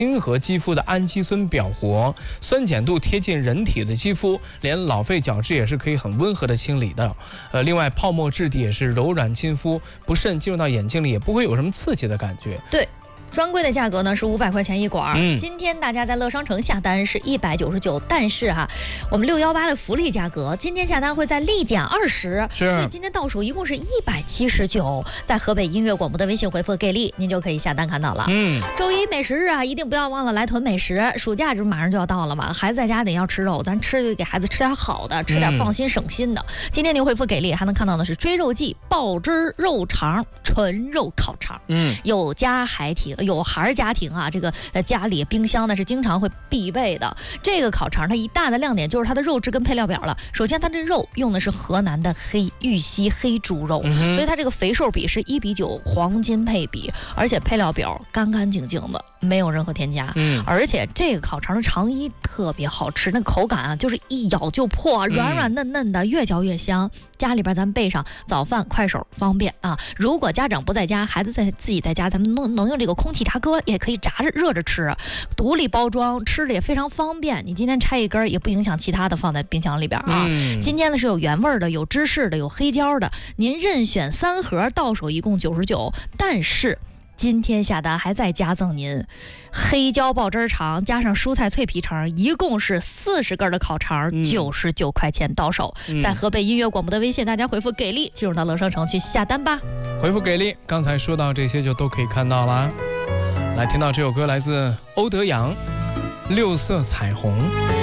亲和肌肤的氨基酸表活，酸碱度贴近人体的肌肤，连老废角质也是可以很温和的清理的。另外泡沫质地也是柔软亲肤，不慎进入到眼睛里也不会有什么刺激的感觉。 对。专柜的价格呢是500块钱一管，今天大家在乐商城下单是199，但是我们618的福利价格，今天下单会再立减20，所以今天到手一共是179。在河北音乐广播的微信回复给力，您就可以下单看到了。周一美食日一定不要忘了来囤美食，暑假这马上就要到了嘛，孩子在家得要吃肉，咱给孩子吃点好的，吃点放心省心的。今天您回复给力，还能看到的是追肉季爆汁肉肠纯肉烤肠，有孩儿家庭这个家里冰箱呢是经常会必备的。这个烤肠它一大的亮点就是它的肉质跟配料表了。首先它这肉用的是河南的玉溪黑猪肉，所以它这个肥瘦比是1:9，黄金配比，而且配料表干干净净的，没有任何添加。而且这个烤肠的肠衣特别好吃，那口感就是一咬就破，软软嫩嫩的，越嚼越香。家里边咱备上早饭快手方便如果家长不在家，孩子自己在家，咱们能用这个空气炸锅，也可以炸着热着吃，独立包装，吃的也非常方便。你今天拆一根也不影响其他的放在冰箱里边今天呢是有原味的，有芝士的，有黑椒的，您任选3盒，到手一共99。但是今天下单还再加赠您黑椒爆汁肠加上蔬菜脆皮肠，一共是40根的烤肠，99块钱到手。在河北音乐广播的微信，大家回复给力，进入到乐商城去下单吧。 回复给力，刚才说到这些就都可以看到了。来听到这首歌，来自欧德阳，《六色彩虹》。